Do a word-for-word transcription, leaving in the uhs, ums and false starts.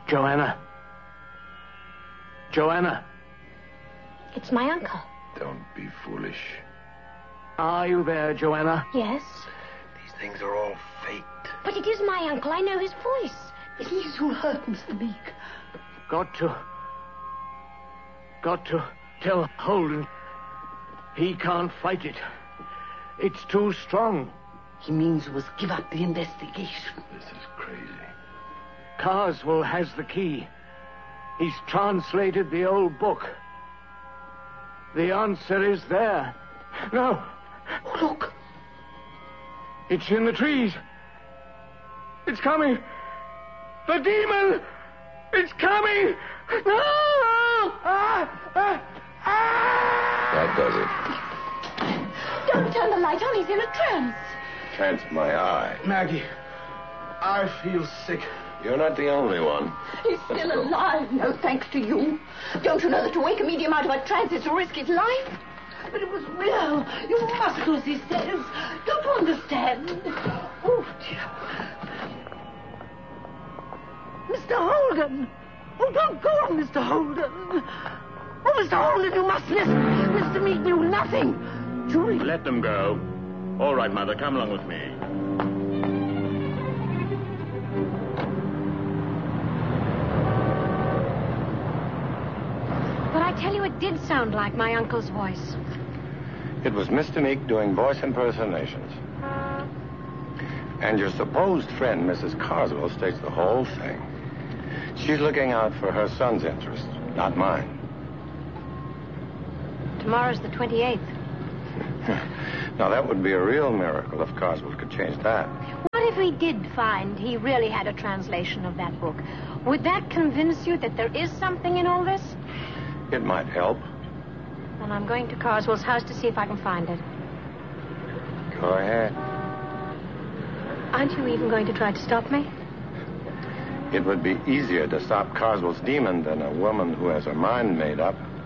Joanna. Joanna. It's my uncle. Don't be foolish. Are you there, Joanna? Yes. These things are all faked. But it is my uncle. I know his voice. It's he's who hurt Mister Meek. Got to... Got to tell Holden. He can't fight it. It's too strong. He means you must give up the investigation. This is crazy. Carswell has the key. He's translated the old book. The answer is there. No. Oh, look. It's in the trees. It's coming. The demon! It's coming! No! Ah! Ah! Ah! That does it. Don't turn the light on. He's in a trance. Trance my eye. Maggie, I feel sick. You're not the only one. He's Let's still go. alive, no thanks to you. Don't you know that to wake a medium out of a trance is to risk his life? But it was real. You must do as he says. Don't you understand? Oh, dear. Mister Holden. Oh, don't go on, Mister Holden. Oh, Mister Holden, you must listen. Mister Meek knew nothing. Julie. Let them go. All right, Mother, come along with me. But I tell you, it did sound like my uncle's voice. It was Mister Meek doing voice impersonations. And your supposed friend, Missus Carswell, states the whole thing. She's looking out for her son's interest, not mine. Tomorrow's the twenty-eighth. Now, that would be a real miracle if Carswell could change that. What if we did find he really had a translation of that book? Would that convince you that there is something in all this? It might help. Then I'm going to Carswell's house to see if I can find it. Go ahead. Aren't you even going to try to stop me? It would be easier to stop Carswell's demon than a woman who has her mind made up.